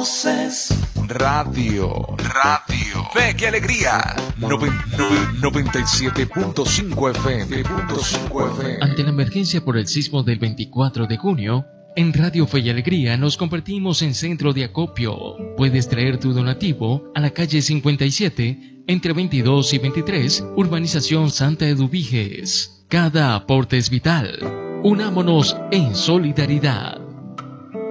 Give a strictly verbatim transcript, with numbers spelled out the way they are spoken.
Voces Radio, Radio, Fe y Alegría, noventa y siete punto cinco F M. Ante la emergencia por el sismo del veinticuatro de junio, en Radio Fe y Alegría nos convertimos en centro de acopio. Puedes traer tu donativo a la calle cincuenta y siete, entre veintidós y veintitrés, Urbanización Santa Eduviges. Cada aporte es vital. Unámonos en solidaridad.